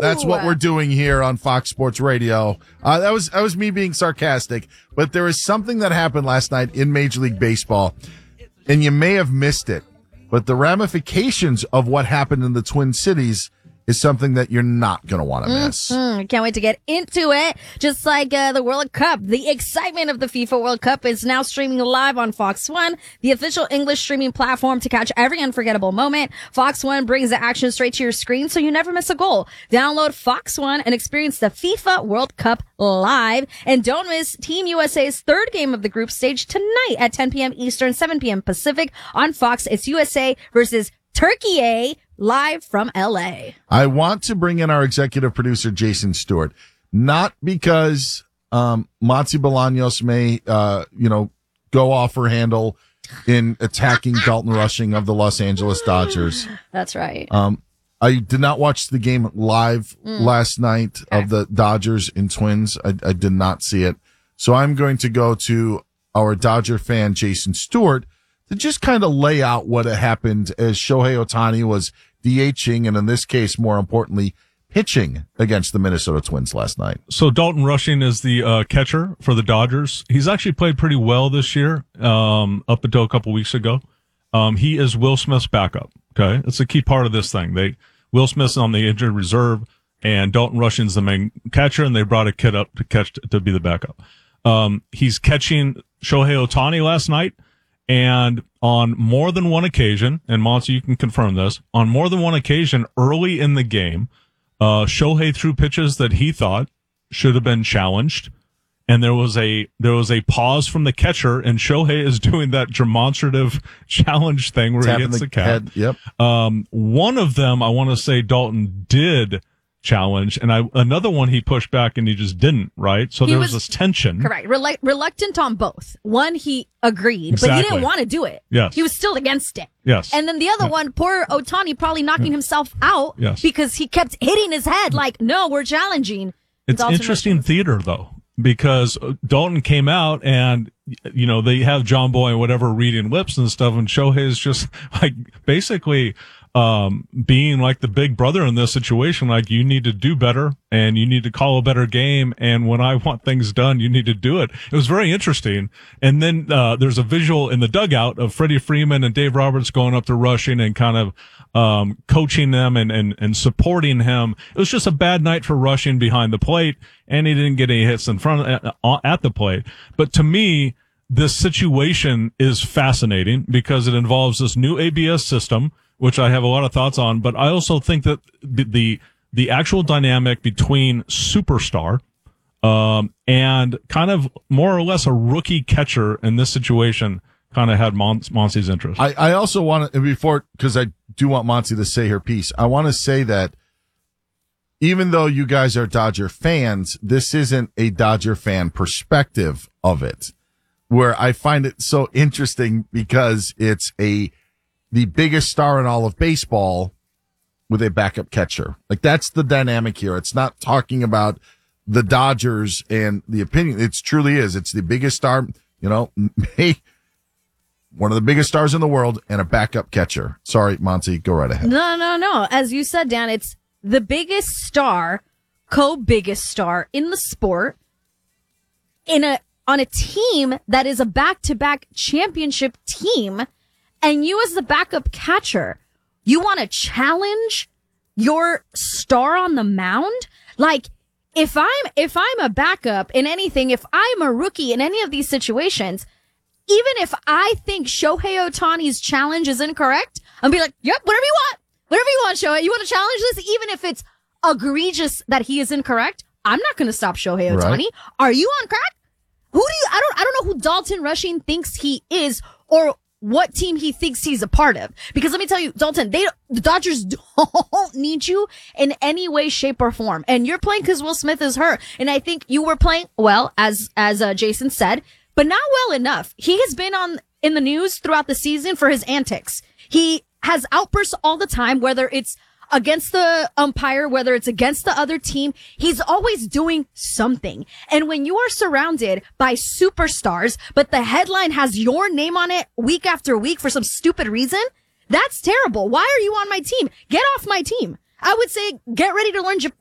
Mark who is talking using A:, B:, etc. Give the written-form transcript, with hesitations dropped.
A: That's what we're doing here on Fox Sports Radio. That was me being sarcastic, but there is something that happened last night in Major League Baseball, and you may have missed it, but the ramifications of what happened in the Twin Cities is something that you're not going to want to miss.
B: Can't wait to get into it. Just like the World Cup, the excitement of the FIFA World Cup is now streaming live on Fox One, the official English streaming platform to catch every unforgettable moment. Fox One brings the action straight to your screen so you never miss a goal. Download Fox One and experience the FIFA World Cup live. And don't miss Team USA's third game of the group stage tonight at 10 p.m. Eastern, 7 p.m. Pacific on Fox. It's USA versus Turkey live from LA.
A: I want to bring in our executive producer, Jason Stewart, not because Monty Bolaños may, go off her handle in attacking Dalton Rushing of the Los Angeles Dodgers.
B: That's right.
A: I did not watch the game live last night of the Dodgers and Twins. I did not see it. So I'm going to go to our Dodger fan, Jason Stewart, to just kind of lay out what happened as Shohei Ohtani was DHing, and in this case, more importantly, pitching against the Minnesota Twins last night.
C: So Dalton Rushing is the catcher for the Dodgers. He's actually played pretty well this year, up until a couple weeks ago. He is Will Smith's backup. Okay, it's a key part of this thing. Will Smith's on the injured reserve, and Dalton Rushing's the main catcher, and they brought a kid up to be the backup. He's catching Shohei Ohtani last night. And on more than one occasion, and Monty, you can confirm this, on more than one occasion early in the game, Shohei threw pitches that he thought should have been challenged. And there was a pause from the catcher, and Shohei is doing that demonstrative challenge thing where he hits the cap.
A: Yep.
C: One of them, I want to say Dalton did challenge, and another one he pushed back and he just didn't, right? So there was this tension.
B: Correct. Reluctant on both. One, he agreed, but he didn't want to do it.
C: Yes.
B: He was still against it.
C: Yes.
B: And then the other one, poor Ohtani probably knocking himself out because he kept hitting his head like, no, we're challenging.
C: It's interesting theater, though, because Dalton came out and, they have John Boy and whatever reading lips and stuff, and Shohei is just like basically being like the big brother in this situation, like you need to do better and you need to call a better game. And when I want things done, you need to do it. It was very interesting. And then, there's a visual in the dugout of Freddie Freeman and Dave Roberts going up to Rushing and kind of, coaching them and supporting him. It was just a bad night for Rushing behind the plate, and he didn't get any hits in front at the plate. But to me, this situation is fascinating because it involves this new ABS system, which I have a lot of thoughts on, but I also think that the actual dynamic between superstar and kind of more or less a rookie catcher in this situation kind of had Monty's interest.
A: I also want to, because I do want Monty to say her piece, I want to say that even though you guys are Dodger fans, this isn't a Dodger fan perspective of it, where I find it so interesting because it's the biggest star in all of baseball with a backup catcher. Like, that's the dynamic here. It's not talking about the Dodgers and the opinion. It truly is. It's the biggest star, one of the biggest stars in the world and a backup catcher. Sorry, Monty, go right ahead.
B: No. As you said, Dan, it's the biggest star, co-biggest star in the sport on a team that is a back-to-back championship team. And you as the backup catcher, you want to challenge your star on the mound? Like, if I'm a backup in anything, if I'm a rookie in any of these situations, even if I think Shohei Ohtani's challenge is incorrect, I'll be like, yep, whatever you want, Shohei. You want to challenge this? Even if it's egregious that he is incorrect, I'm not going to stop Shohei Ohtani. Right. Are you on crack? I don't know who Dalton Rushing thinks he is or what team he thinks he's a part of. Because let me tell you, Dalton, the Dodgers don't need you in any way, shape, or form. And you're playing because Will Smith is hurt. And I think you were playing well, as Jason said, but not well enough. He has been in the news throughout the season for his antics. He has outbursts all the time, whether it's against the umpire, whether it's against the other team. He's always doing something. And when you are surrounded by superstars, but the headline has your name on it week after week for some stupid reason, that's terrible. Why are you on my team? Get off my team. I would say get ready to learn